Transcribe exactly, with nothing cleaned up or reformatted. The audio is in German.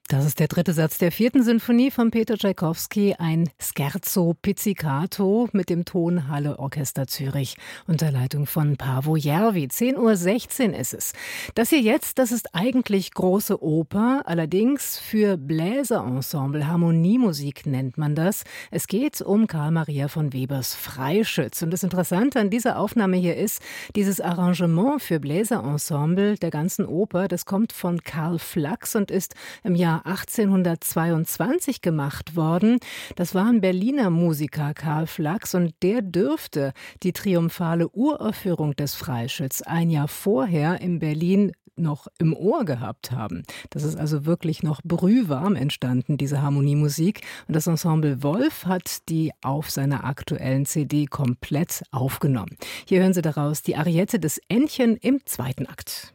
Das ist der dritte Satz der vierten Sinfonie von Peter Tschaikowski, ein Scherzo Pizzicato mit dem Tonhalle Orchester Zürich unter Leitung von Paavo Järvi. zehn Uhr sechzehn ist es. Das hier jetzt, das ist eigentlich große Oper, allerdings für Bläserensemble, Harmoniemusik nennt man das. Es geht um Karl Maria von Webers Freischütz. Und das Interessante an dieser Aufnahme hier ist, dieses Arrangement für Bläserensemble der ganzen Oper, das kommt von Karl Flachs und ist im Jahr achtzehnhundertzweiundzwanzig gemacht worden. Das war ein Berliner Musiker, Karl Flachs, und der dürfte die triumphale Uraufführung des Freischütz ein Jahr vorher in Berlin noch im Ohr gehabt haben. Das ist also wirklich noch brühwarm entstanden, diese Harmoniemusik. Und das Ensemble Wolf hat die auf seiner aktuellen C D komplett aufgenommen. Hier hören Sie daraus die Ariette des Ännchen im zweiten Akt.